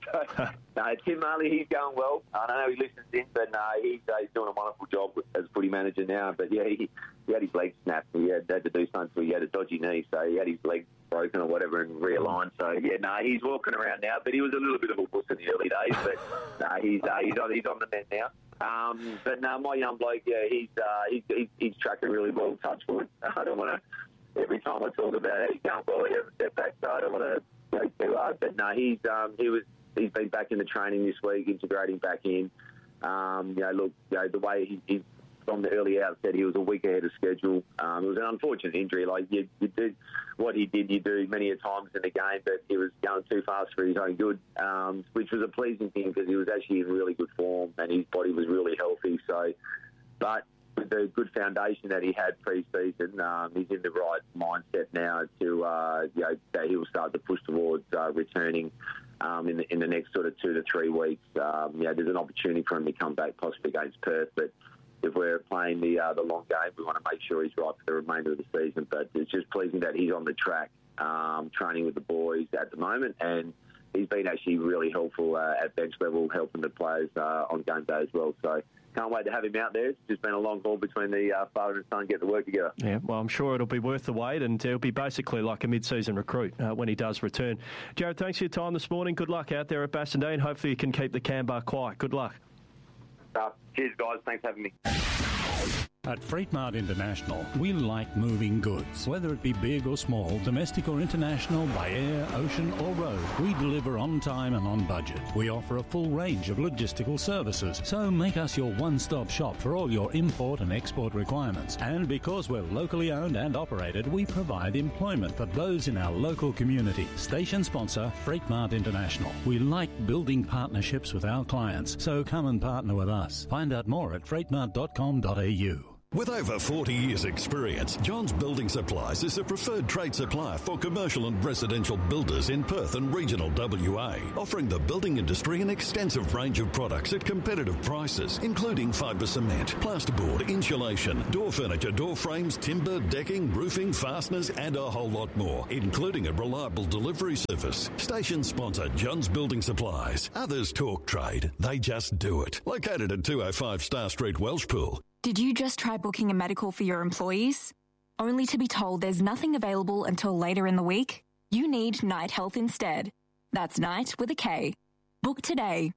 Tim Marley, he's going well. I don't know he listens in, but he's doing a wonderful job as footy manager now. But yeah, he had his leg snapped. He had to do something, so he had a dodgy knee, so he had his leg broken or whatever and realigned. So yeah, he's walking around now. But he was a little bit of a wuss in the early days. But he's on the mend now. But no, my young bloke, yeah, he's tracking really well. Touch wood. I don't want to. Every time I talk about it, he's going well. He has a step back, so I don't want to go too hard. But no, he's been back in the training this week, integrating back in. You know, look, you know, the way he's from the early outset, he was a week ahead of schedule. It was an unfortunate injury. Like you did what he did, you do many a times in the game, but he was going too fast for his own good, which was a pleasing thing because he was actually in really good form and his body was really healthy. So, but with the good foundation that he had pre-season, he's in the right mindset now to, you know, that he will start to push towards returning in the next sort of 2 to 3 weeks. You know, there's an opportunity for him to come back possibly against Perth, but if we're playing the long game, we want to make sure he's right for the remainder of the season. But it's just pleasing that he's on the track, training with the boys at the moment, and he's been actually really helpful at bench level, helping the players on game day as well. So can't wait to have him out there. It's just been a long haul between the father and son getting to work together. Yeah, well, I'm sure it'll be worth the wait, and it'll be basically like a mid-season recruit when he does return. Jared, thanks for your time this morning. Good luck out there at Bassendean. Hopefully you can keep the Can Bar quiet. Good luck. Cheers, guys. Thanks for having me. At Freight Mart International, we like moving goods. Whether it be big or small, domestic or international, by air, ocean or road, we deliver on time and on budget. We offer a full range of logistical services, so make us your one-stop shop for all your import and export requirements. And because we're locally owned and operated, we provide employment for those in our local community. Station sponsor, Freight Mart International. We like building partnerships with our clients, so come and partner with us. Find out more at freightmart.com.au. With over 40 years' experience, Johns Building Supplies is a preferred trade supplier for commercial and residential builders in Perth and regional WA, offering the building industry an extensive range of products at competitive prices, including fibre cement, plasterboard, insulation, door furniture, door frames, timber, decking, roofing, fasteners and a whole lot more, including a reliable delivery service. Station sponsor, Johns Building Supplies. Others talk trade, they just do it. Located at 205 Star Street, Welshpool. Did you just try booking a medical for your employees, only to be told there's nothing available until later in the week? You need Night Health instead. That's Night with a K. Book today.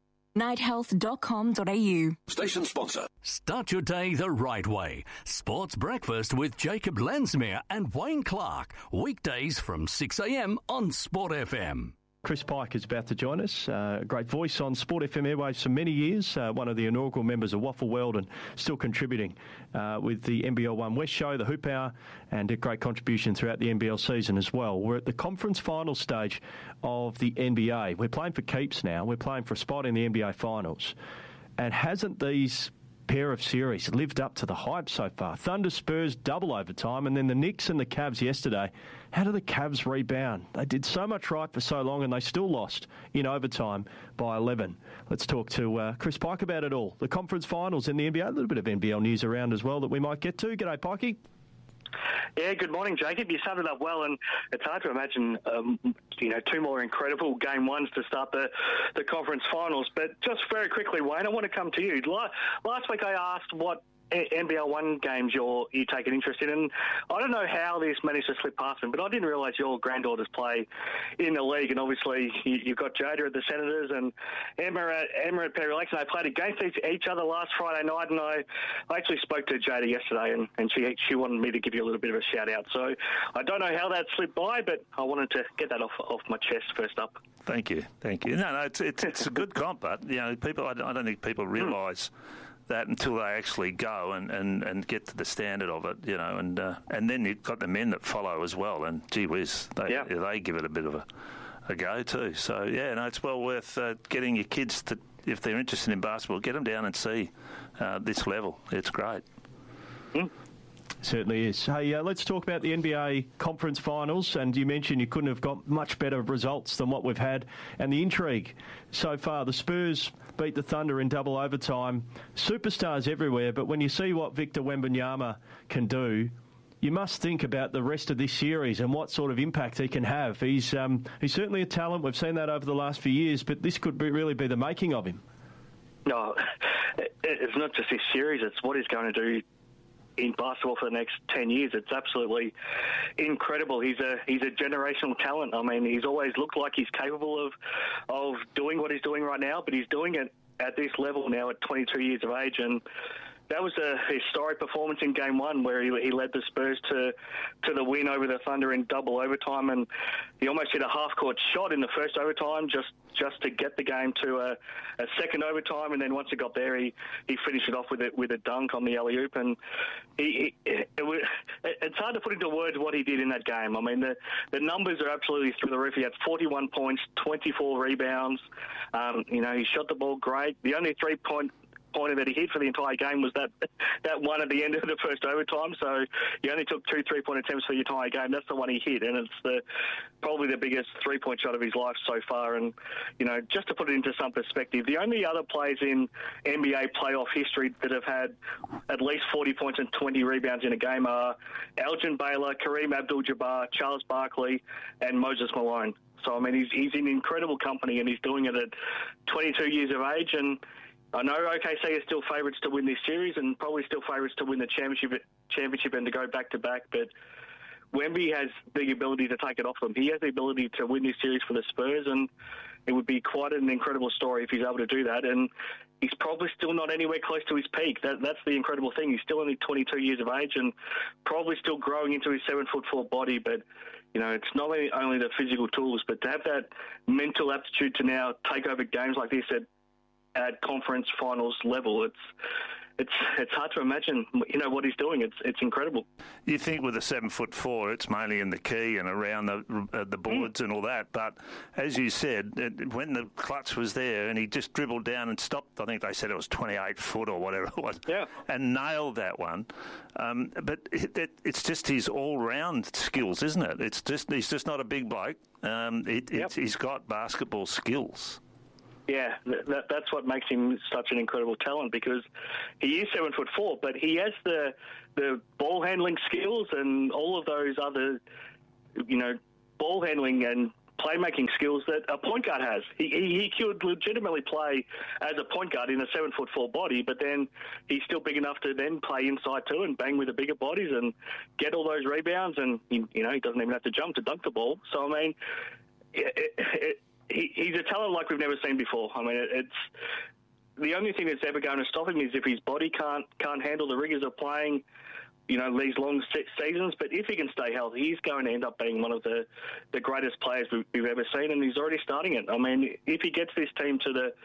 nighthealth.com.au. Station sponsor. Start your day the right way. Sports Breakfast with Jacob Lensmere and Wayne Clark. Weekdays from 6 a.m. on Sport FM. Chris Pike is about to join us. A great voice on Sport FM airwaves for many years. One of the inaugural members of Waffle World and still contributing with the NBL One West show, the Hoop Hour, and a great contribution throughout the NBL season as well. We're at the conference final stage of the NBA. We're playing for keeps now. We're playing for a spot in the NBA finals. And hasn't these pair of series lived up to the hype so far? Thunder Spurs double overtime, and then the Knicks and the Cavs yesterday. How do the Cavs rebound? They did so much right for so long and they still lost in overtime by 11. Let's talk to Chris Pike about it all. The conference finals in the NBA, a little bit of NBL news around as well that we might get to. G'day, Pikey. Yeah, good morning, Jacob. You summed it up well, and it's hard to imagine, two more incredible game ones to start the conference finals. But just very quickly, Wayne, I want to come to you. Last week I asked what NBL One games you take an interest in, and I don't know how this managed to slip past them, but I didn't realise your granddaughters play in the league, and obviously you've got Jada at the Senators and Emma at Perry Lakes, and they played against each other last Friday night, and I actually spoke to Jada yesterday, and she wanted me to give you a little bit of a shout out. So I don't know how that slipped by, but I wanted to get that off my chest first up. Thank you. No, it's a good comp, but people. I don't think people realise that until they actually go and get to the standard of it, and then you've got the men that follow as well, and gee whiz, they give it a bit of a go too. So it's well worth getting your kids to, if they're interested in basketball, get them down and see this level. It's great. Certainly is. Hey, let's talk about the NBA conference finals, and you mentioned you couldn't have got much better results than what we've had, and the intrigue so far. The Spurs beat the Thunder in double overtime. Superstars everywhere, but when you see what Victor Wembanyama can do, you must think about the rest of this series and what sort of impact he can have. He's certainly a talent. We've seen that over the last few years, but this could really be the making of him. No, it's not just this series. It's what he's going to do in basketball for the next 10 years. It's absolutely incredible. He's a generational talent. I mean, he's always looked like he's capable of doing what he's doing right now, but he's doing it at this level now at 22 years of age, and that was a historic performance in Game 1 where he led the Spurs to the win over the Thunder in double overtime, and he almost hit a half-court shot in the first overtime just to get the game to a second overtime, and then once it got there, he finished it off with a dunk on the alley-oop, and it's hard to put into words what he did in that game. I mean, the numbers are absolutely through the roof. He had 41 points, 24 rebounds. He shot the ball great. The only three-pointer that he hit for the entire game was that one at the end of the first overtime. So he only took 2 3-point attempts for the entire game. That's the one he hit, and it's probably the biggest three-point shot of his life so far. And just to put it into some perspective, the only other players in NBA playoff history that have had at least 40 points and 20 rebounds in a game are Elgin Baylor, Kareem Abdul-Jabbar, Charles Barkley, and Moses Malone. So I mean, he's in incredible company, and he's doing it at 22 years of age. And I know OKC are still favourites to win this series and probably still favourites to win the championship and to go back-to-back, but Wemby has the ability to take it off them. He has the ability to win this series for the Spurs, and it would be quite an incredible story if he's able to do that. And he's probably still not anywhere close to his peak. That's the incredible thing. He's still only 22 years of age and probably still growing into his 7'4" body. But, you know, it's not only the physical tools, but to have that mental aptitude to now take over games like this at conference finals level, it's hard to imagine, you know, what he's doing. It's incredible. You think with a 7'4", it's mainly in the key and around the boards and all that. But as you said, when the clutch was there and he just dribbled down and stopped, I think they said it was 28 foot or whatever it was, and nailed that one. But it's just his all-round skills, isn't it? He's just not a big bloke. He's got basketball skills. Yeah, that's what makes him such an incredible talent, because he is 7'4", but he has the ball handling skills and all of those other, you know, ball handling and playmaking skills that a point guard has. He could legitimately play as a point guard in a 7'4" body, but then he's still big enough to then play inside too and bang with the bigger bodies and get all those rebounds, and he doesn't even have to jump to dunk the ball. So I mean, he's a talent like we've never seen before. I mean, it's the only thing that's ever going to stop him is if his body can't handle the rigours of playing, you know, these long seasons. But if he can stay healthy, he's going to end up being one of the greatest players we've ever seen, and he's already starting it. I mean, if he gets this team to the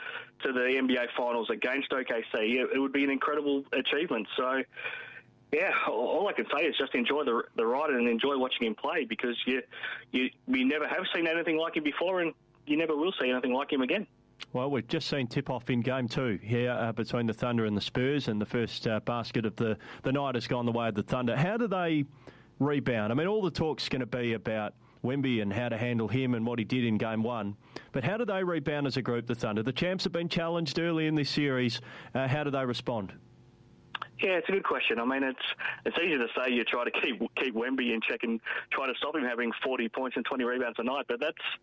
NBA Finals against OKC, it would be an incredible achievement. So, yeah, all I can say is just enjoy the ride and enjoy watching him play, because we never have seen anything like him before, and you never will see anything like him again. Well, we've just seen tip-off in Game 2 here between the Thunder and the Spurs, and the first basket of the night has gone the way of the Thunder. How do they rebound? I mean, all the talk's going to be about Wemby and how to handle him and what he did in Game 1. But how do they rebound as a group, the Thunder? The champs have been challenged early in this series. How do they respond? Yeah, it's a good question. I mean, it's easy to say you try to keep Wemby in check and try to stop him having 40 points and 20 rebounds a night, but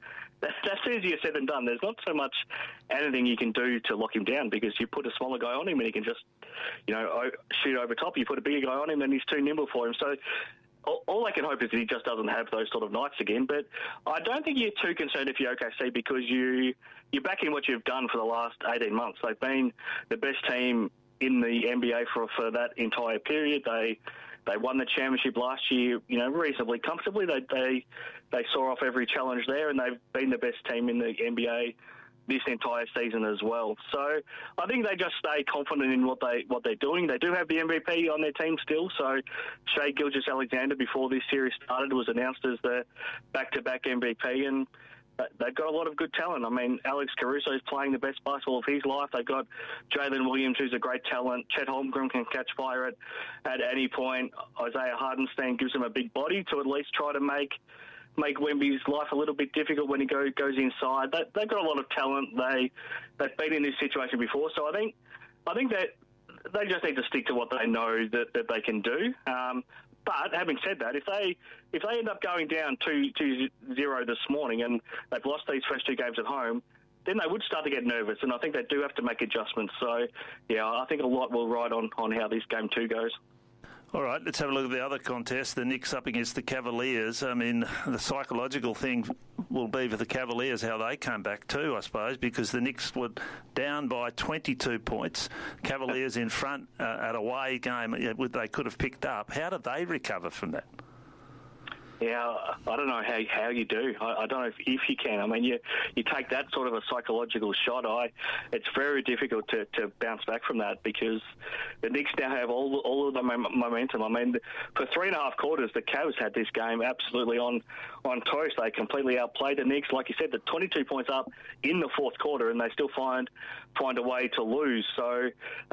that's easier said than done. There's not so much anything you can do to lock him down, because you put a smaller guy on him and he can just, you know, shoot over top. You put a bigger guy on him and he's too nimble for him. So all I can hope is that he just doesn't have those sort of nights again. But I don't think you're too concerned if you're OKC, because you're backing what you've done for the last 18 months. They've been the best team in the NBA for that entire period. They won the championship last year, you know, reasonably comfortably. They saw off every challenge there, and they've been the best team in the NBA this entire season as well. So I think they just stay confident in what they're doing. They do have the MVP on their team still. So Shai Gilgeous-Alexander, before this series started, was announced as the back-to-back MVP, and they've got a lot of good talent. I mean, Alex Caruso is playing the best basketball of his life. They've got Jalen Williams, who's a great talent. Chet Holmgren can catch fire at any point. Isaiah Hardenstein gives him a big body to at least try to make Wemby's life a little bit difficult when he goes inside. They've got a lot of talent. They've been in this situation before, so I think that they just need to stick to what they know that they can do. But having said that, if they end up going down 2-0 this morning and they've lost these first two games at home, then they would start to get nervous, and I think they do have to make adjustments. So, yeah, I think a lot will ride on how this Game 2 goes. All right, let's have a look at the other contest, the Knicks up against the Cavaliers. I mean, the psychological thing will be for the Cavaliers how they come back too, I suppose, because the Knicks were down by 22 points. Cavaliers in front at away game they could have picked up. How do they recover from that? Yeah, I don't know how you do. I don't know if you can. I mean, you take that sort of a psychological shot. It's very difficult to bounce back from that, because the Knicks now have all of the momentum. I mean, for 3.5 quarters, the Cavs had this game absolutely on toast. They completely outplayed the Knicks. Like you said, the 22 points up in the fourth quarter, and they still find a way to lose. So,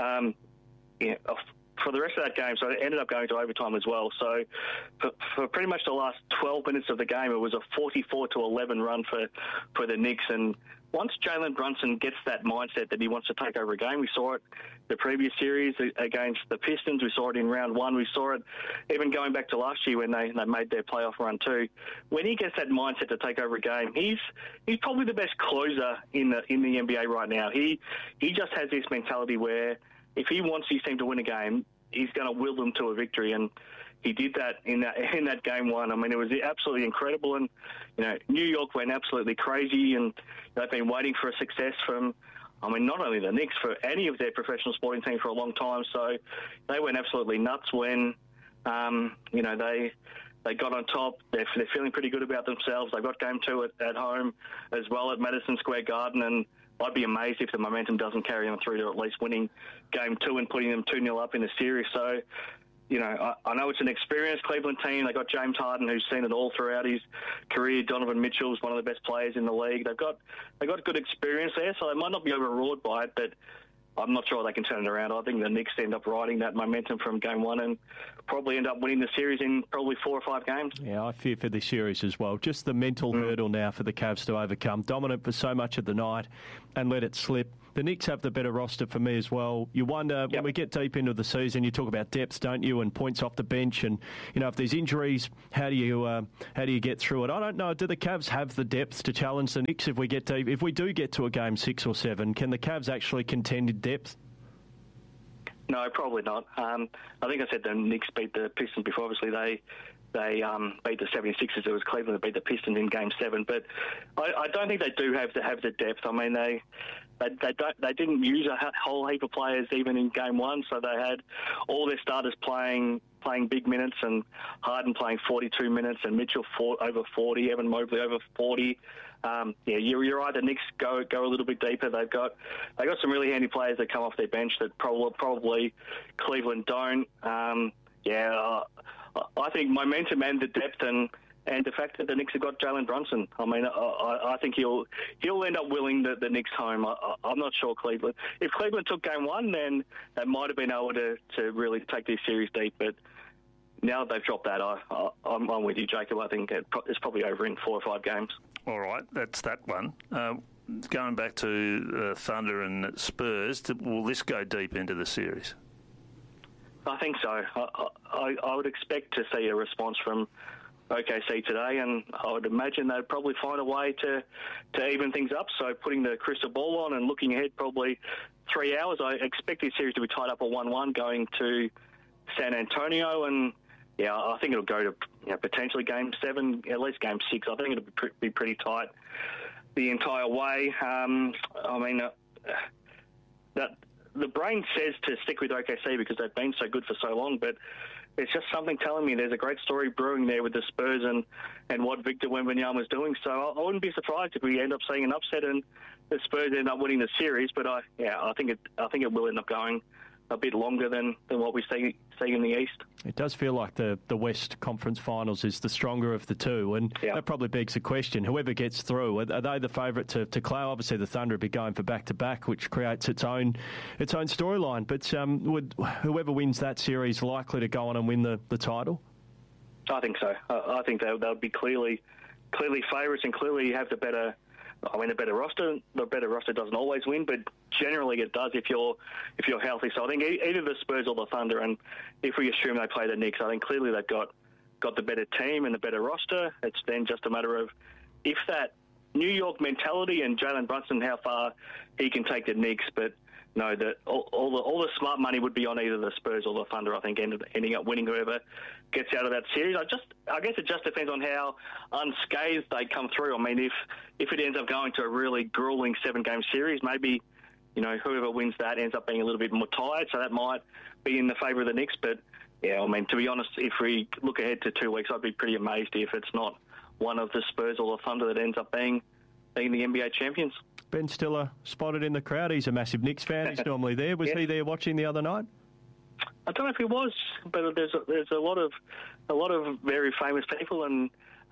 for the rest of that game, so it ended up going to overtime as well. So for pretty much the last 12 minutes of the game, it was a 44-11 run for the Knicks. And once Jalen Brunson gets that mindset that he wants to take over a game, we saw it the previous series against the Pistons. We saw it in round one. We saw it even going back to last year when they made their playoff run too. When he gets that mindset to take over a game, he's probably the best closer in the NBA right now. He just has this mentality where if he wants his team to win a game, he's going to will them to a victory, and he did that in that game one. I mean, it was absolutely incredible, and New York went absolutely crazy, and they've been waiting for a success from I mean, not only the Knicks, for any of their professional sporting teams for a long time. So they went absolutely nuts when, they got on top. They're feeling pretty good about themselves. They've got game 2 at home as well at Madison Square Garden, and I'd be amazed if the momentum doesn't carry them through to at least winning game 2 and putting them 2-0 up in the series. So, I know it's an experienced Cleveland team. They got James Harden, who's seen it all throughout his career. Donovan Mitchell's one of the best players in the league. They've got good experience there, so they might not be overawed by it, but I'm not sure they can turn it around. I think the Knicks end up riding that momentum from game 1 and probably end up winning the series in probably 4 or 5 games. Yeah, I fear for this series as well. Just the mental hurdle now for the Cavs to overcome. Dominant for so much of the night and let it slip. The Knicks have the better roster for me as well. You wonder, when we get deep into the season, you talk about depth, don't you, and points off the bench. And, if there's injuries, how do you get through it? I don't know. Do the Cavs have the depth to challenge the Knicks if we get deep? If we do get to a game 6 or 7, can the Cavs actually contend in depth? No, probably not. I think I said the Knicks beat the Pistons before. Obviously, they beat the 76ers. It was Cleveland that beat the Pistons in Game 7. But I don't think they do have the depth. I mean, they didn't use a whole heap of players even in Game 1, so they had all their starters playing big minutes, and Harden playing 42 minutes, and Mitchell over 40, Evan Mobley over 40. You're right. The Knicks go a little bit deeper. They got some really handy players that come off their bench that probably Cleveland don't. I think momentum and the depth and the fact that the Knicks have got Jalen Brunson. I mean, I think he'll end up willing the Knicks home. I'm not sure Cleveland. If Cleveland took game 1, then they might have been able to really take this series deep. But now that they've dropped that, I'm with you, Jacob. I think it's probably over in 4 or 5 games. All right, that's that one. Going back to Thunder and Spurs, will this go deep into the series? I think so. I would expect to see a response from OKC today, and I would imagine they'd probably find a way to even things up. So putting the crystal ball on and looking ahead probably 3 hours, I expect this series to be tied up at 1-1 going to San Antonio, and I think it'll go to potentially Game 7, at least Game 6. I think it'll be pretty tight the entire way. That the brain says to stick with OKC because they've been so good for so long, but it's just something telling me there's a great story brewing there with the Spurs and what Victor Wembanyama is doing. So I wouldn't be surprised if we end up seeing an upset and the Spurs end up winning the series. But I think it will end up going a bit longer than what we see in the East. It does feel like the West Conference Finals is the stronger of the two, and that probably begs the question, whoever gets through, are they the favourite to claim? Obviously the Thunder will be going for back-to-back, which creates its own storyline, but would whoever wins that series likely to go on and win the title? I think so. I think they'll be clearly favourites and clearly have the better roster. The better roster doesn't always win, but generally it does if you're healthy. So I think either the Spurs or the Thunder, and if we assume they play the Knicks, I think clearly they've got the better team and the better roster. It's then just a matter of if that New York mentality and Jalen Brunson, how far he can take the Knicks. But no, all the smart money would be on either the Spurs or the Thunder, I think, ending up winning whoever gets out of that series. I guess it just depends on how unscathed they come through. I mean, if it ends up going to a really grueling 7-game series, maybe, whoever wins that ends up being a little bit more tired, so that might be in the favour of the Knicks. But, to be honest, if we look ahead to 2 weeks, I'd be pretty amazed if it's not one of the Spurs or the Thunder that ends up being the NBA champions. Ben Stiller spotted in the crowd. He's a massive Knicks fan. He's normally there. Was he there watching the other night? I don't know if he was, but there's a lot of very famous people, and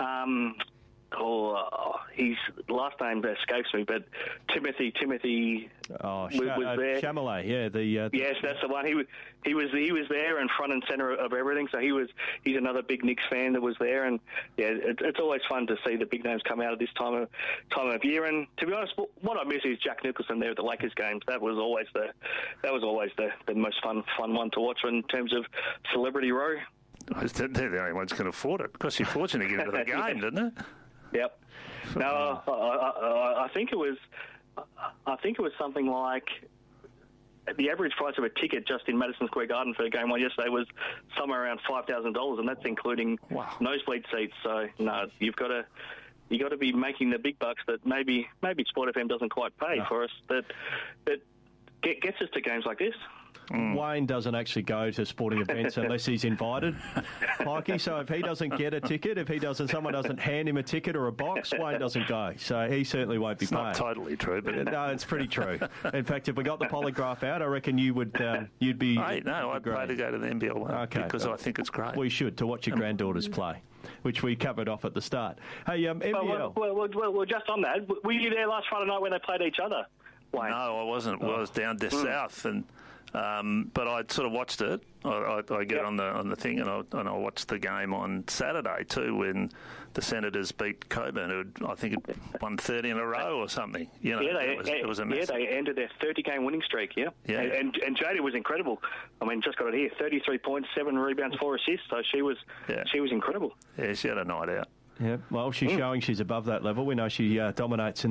his last name escapes me, but Timothy was there. Chalamet, yes, that's the one. He was there in front and centre of everything. So he's another big Knicks fan that was there, and it's always fun to see the big names come out at this time of year. And to be honest, what I miss is Jack Nicholson there at the Lakers games. That was always the most fun one to watch in terms of celebrity row. They're the only ones who can afford it. It costs you a fortune to get into the game, doesn't it? Yep. No, I think it was something like the average price of a ticket just in Madison Square Garden for game 1 yesterday was somewhere around $5,000, and that's including nosebleed seats. So no, you've got to You got to be making the big bucks that maybe Sport FM doesn't quite pay for us. That gets us to games like this. Wayne doesn't actually go to sporting events unless he's invited, Mikey. So if he doesn't get a ticket, someone doesn't hand him a ticket or a box, Wayne doesn't go. So he certainly won't be paying. Not totally true, but no, it's pretty true. In fact, if we got the polygraph out, I reckon you would. You'd be. I'd pay to go to the NBL one because I think it's great. We should to watch your granddaughters play, which we covered off at the start. Hey, NBL. Well, just on that, were you there last Friday night when they played each other? Wayne? No, I wasn't. Well, I was down south and. But I sort of watched it. I get on the thing, and I watched the game on Saturday too, when the Senators beat Coburn, who I think had won 30 in a row or something. You know, it was a mess. Yeah, they ended their 30-game winning streak. Yeah. And Jodie was incredible. I mean, just got it here: 33 points, 7 rebounds, 4 assists. So she was incredible. Yeah, she had a night out. Yeah. Well, she's showing she's above that level. We know she dominates in